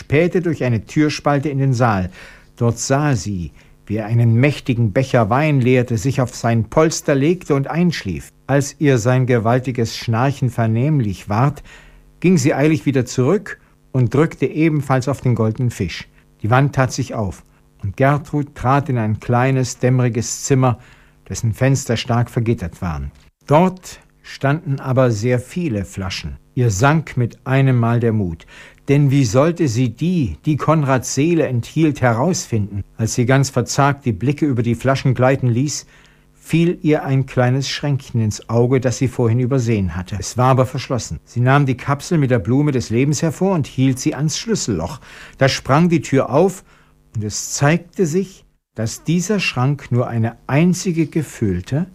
spähte durch eine Türspalte in den Saal. Dort sah sie, wie er einen mächtigen Becher Wein leerte, sich auf sein Polster legte und einschlief. Als ihr sein gewaltiges Schnarchen vernehmlich ward, ging sie eilig wieder zurück und drückte ebenfalls auf den goldenen Fisch. Die Wand tat sich auf, und Gertrud trat in ein kleines, dämmeriges Zimmer, dessen Fenster stark vergittert waren. Dort standen aber sehr viele Flaschen. Ihr sank mit einem Mal der Mut. Denn wie sollte sie die Konrads Seele enthielt, herausfinden? Als sie ganz verzagt die Blicke über die Flaschen gleiten ließ, fiel ihr ein kleines Schränkchen ins Auge, das sie vorhin übersehen hatte. Es war aber verschlossen. Sie nahm die Kapsel mit der Blume des Lebens hervor und hielt sie ans Schlüsselloch. Da sprang die Tür auf, und es zeigte sich, dass dieser Schrank nur eine einzige gefüllte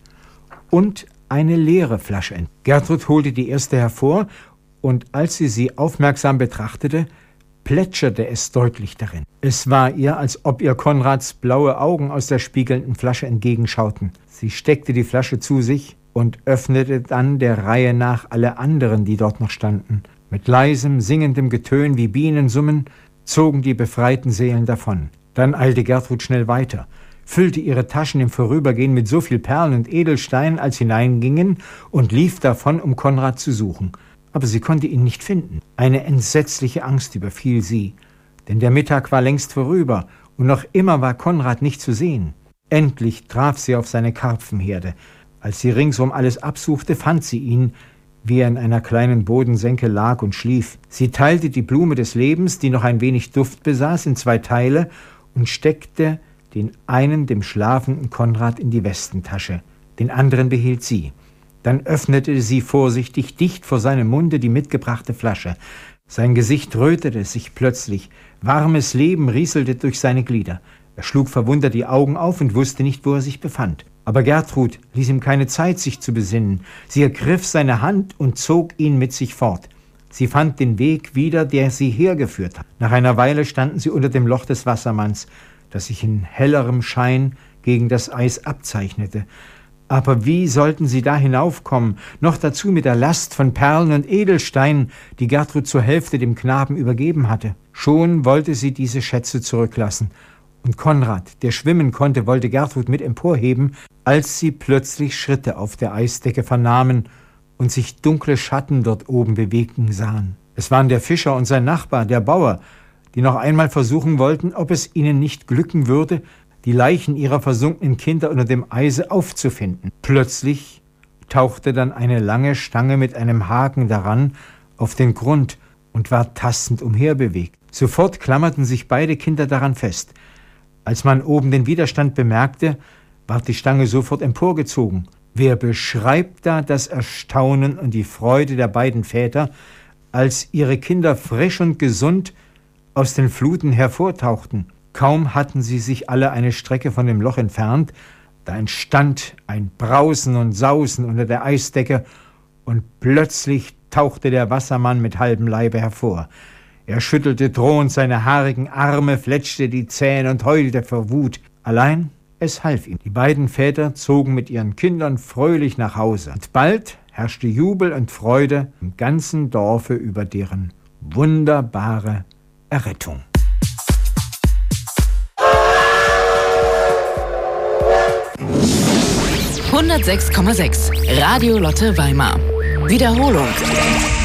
und eine leere Flasche enthielt. Gertrud holte die erste hervor, und als sie aufmerksam betrachtete, plätscherte es deutlich darin. Es war ihr, als ob ihr Konrads blaue Augen aus der spiegelnden Flasche entgegenschauten. Sie steckte die Flasche zu sich und öffnete dann der Reihe nach alle anderen, die dort noch standen. Mit leisem, singendem Getön wie Bienen summen, zogen die befreiten Seelen davon. Dann eilte Gertrud schnell weiter, füllte ihre Taschen im Vorübergehen mit so viel Perlen und Edelsteinen, als hineingingen, und lief davon, um Konrad zu suchen. Aber sie konnte ihn nicht finden. Eine entsetzliche Angst überfiel sie, denn der Mittag war längst vorüber und noch immer war Konrad nicht zu sehen. Endlich traf sie auf seine Karpfenherde. Als sie ringsum alles absuchte, fand sie ihn, wie er in einer kleinen Bodensenke lag und schlief. Sie teilte die Blume des Lebens, die noch ein wenig Duft besaß, in 2 Teile und steckte den einen dem schlafenden Konrad in die Westentasche, den anderen behielt sie. Dann öffnete sie vorsichtig dicht vor seinem Munde die mitgebrachte Flasche. Sein Gesicht rötete sich plötzlich, warmes Leben rieselte durch seine Glieder. Er schlug verwundert die Augen auf und wusste nicht, wo er sich befand. Aber Gertrud ließ ihm keine Zeit, sich zu besinnen. Sie ergriff seine Hand und zog ihn mit sich fort. Sie fand den Weg wieder, der sie hergeführt hat. Nach einer Weile standen sie unter dem Loch des Wassermanns, das sich in hellerem Schein gegen das Eis abzeichnete. Aber wie sollten sie da hinaufkommen, noch dazu mit der Last von Perlen und Edelsteinen, die Gertrud zur Hälfte dem Knaben übergeben hatte? Schon wollte sie diese Schätze zurücklassen, und Konrad, der schwimmen konnte, wollte Gertrud mit emporheben, als sie plötzlich Schritte auf der Eisdecke vernahmen und sich dunkle Schatten dort oben bewegen sahen. Es waren der Fischer und sein Nachbar, der Bauer, die noch einmal versuchen wollten, ob es ihnen nicht glücken würde, die Leichen ihrer versunkenen Kinder unter dem Eise aufzufinden. Plötzlich tauchte dann eine lange Stange mit einem Haken daran auf den Grund und war tastend umherbewegt. Sofort klammerten sich beide Kinder daran fest. Als man oben den Widerstand bemerkte, ward die Stange sofort emporgezogen. Wer beschreibt da das Erstaunen und die Freude der beiden Väter, als ihre Kinder frisch und gesund aus den Fluten hervortauchten? Kaum hatten sie sich alle eine Strecke von dem Loch entfernt, da entstand ein Brausen und Sausen unter der Eisdecke, und plötzlich tauchte der Wassermann mit halbem Leibe hervor. Er schüttelte drohend seine haarigen Arme, fletschte die Zähne und heulte vor Wut. Allein es half ihm. Die beiden Väter zogen mit ihren Kindern fröhlich nach Hause. Und bald herrschte Jubel und Freude im ganzen Dorfe über deren wunderbare Errettung. 106,6 Radio Lotte Weimar. Wiederholung.